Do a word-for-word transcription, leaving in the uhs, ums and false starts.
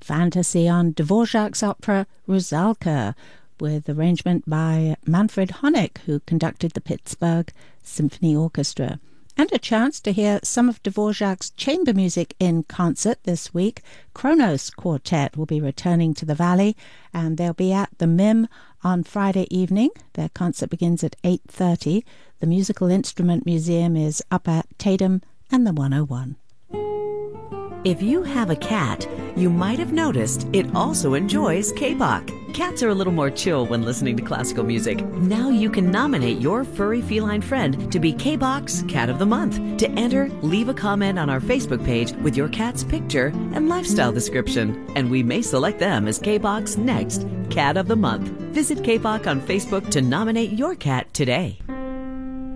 fantasy on Dvorak's opera Rusalka, with arrangement by Manfred Honeck, who conducted the Pittsburgh Symphony Orchestra. And a chance to hear some of Dvorak's chamber music in concert this week. Kronos Quartet will be returning to the Valley, and they'll be at the M I M on Friday evening. Their concert begins at eight thirty. The Musical Instrument Museum is up at Tatum and the one oh one. If you have a cat, you might have noticed it also enjoys K-pop. Cats are a little more chill when listening to classical music. Now you can nominate your furry feline friend to be K-Box Cat of the Month. To enter, leave a comment on our Facebook page with your cat's picture and lifestyle description, and we may select them as K-Box next Cat of the Month. Visit K-Box on Facebook to nominate your cat today.